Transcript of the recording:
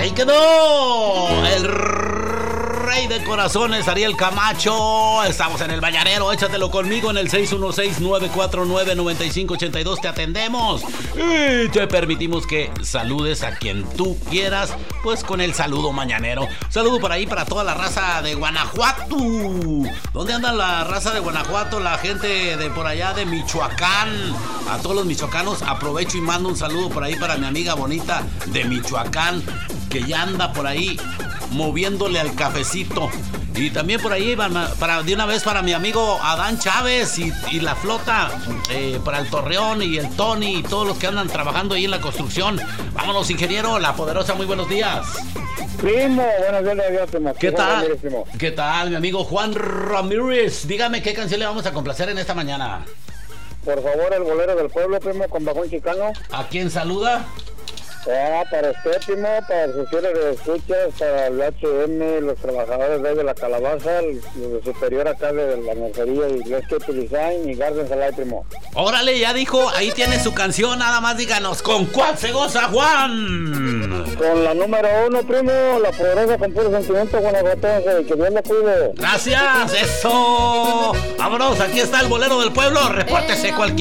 Ahí quedó el rey de corazones, Ariel Camacho. Estamos en el Mañanero, échatelo conmigo en el 616-949-9582. Te atendemos y te permitimos que saludes a quien tú quieras, pues con el saludo mañanero. Saludo por ahí para toda la raza de Guanajuato. ¿Dónde anda la raza de Guanajuato? La gente de por allá de Michoacán. A todos los michoacanos aprovecho y mando un saludo por ahí para mi amiga bonita de Michoacán, que ya anda por ahí moviéndole al cafecito. Y también por ahí de una vez para mi amigo Adán Chávez y la flota, para el Torreón y el Tony y todos los que andan trabajando ahí en la construcción. Vámonos, ingeniero, La Poderosa, muy buenos días. Primo, buenos días, primo. ¿Qué tal? ¿Qué tal, mi amigo Juan Ramírez? Dígame qué canción le vamos a complacer en esta mañana. Por favor, el bolero del pueblo, primo, con bajón chicano. ¿A quién saluda? Para usted, primo, para el sociales de escuchas, para el HM, los trabajadores de la Calabaza, el superior acá de la mercería y Landscape Design y Garden Salai, primo. Órale, ya dijo, ahí tiene su canción, nada más díganos, ¿con cuál se goza, Juan? Con la número 1, primo, La Poderosa con puro sentimiento guanajuatense, que Dios lo cuide. Gracias, eso. Vámonos, aquí está el bolero del pueblo, repórtese cualquier